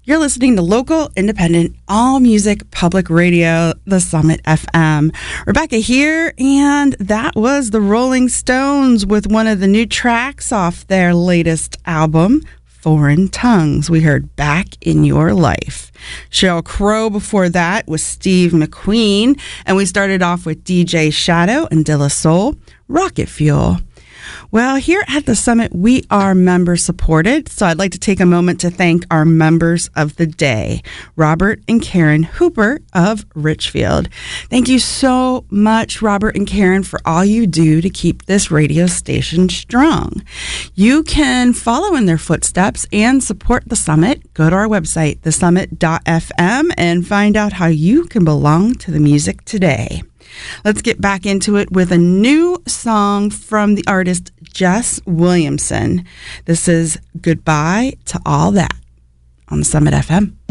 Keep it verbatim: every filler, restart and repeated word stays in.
You're listening to local, independent, all-music public radio, the Summit F M. Rebecca here, and that was the Rolling Stones with one of the new tracks off their latest album, Foreign Tongues. We heard Back in Your Life. Sheryl Crow before that was Steve McQueen, and we started off with D J Shadow and De La Soul, Rocket Fuel. Well, here at the Summit, we are member supported, so I'd like to take a moment to thank our members of the day, Robert and Karen Hooper of Richfield. Thank you so much, Robert and Karen, for all you do to keep this radio station strong. You can follow in their footsteps and support the Summit. Go to our website, the summit dot f m, and find out how you can belong to the music today. Let's get back into it with a new song from the artist Jess Williamson. This is Goodbye to All That on the Summit F M.